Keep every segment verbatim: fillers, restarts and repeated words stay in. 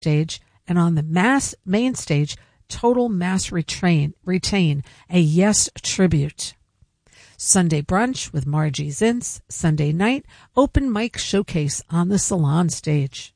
stage, and on the mass main stage, Total Mass Retrain, Retain, a Yes tribute. Sunday brunch with Margie Zintz. Sunday night, open mic showcase on the Salon stage.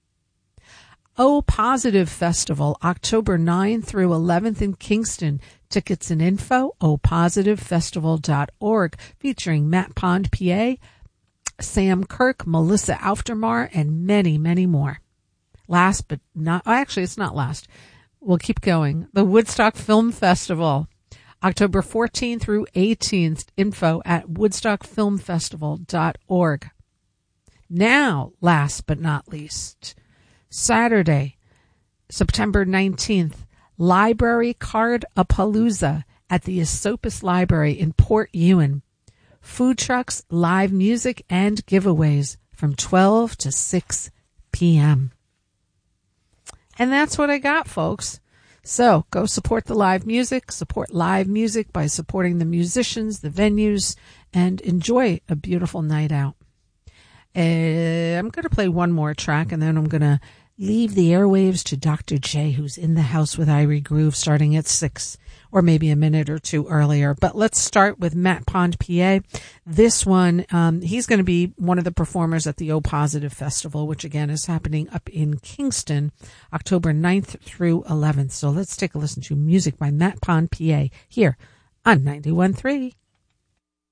O Positive Festival, October ninth through eleventh in Kingston. Tickets and info, o positive festival dot org, featuring Matt Pond, P A, Sam Kirk, Melissa Aufdermar, and many, many more. Last but not, oh, actually it's not last. We'll keep going. The Woodstock Film Festival, October fourteenth through eighteenth. Info at woodstock film festival dot org. Now, last but not least, Saturday, September nineteenth, Library Card-a-Palooza at the Esopus Library in Port Ewan. Food trucks, live music, and giveaways from twelve to six p.m. And that's what I got, folks. So go support the live music, support live music by supporting the musicians, the venues, and enjoy a beautiful night out. Uh, I'm going to play one more track, and then I'm going to leave the airwaves to Doctor J, who's in the house with Irie Groove starting at six, or maybe a minute or two earlier. But let's start with Matt Pond, P A. This one, um, he's going to be one of the performers at the O Positive Festival, which again is happening up in Kingston, October ninth through eleventh. So let's take a listen to music by Matt Pond, P A, here on ninety-one point three.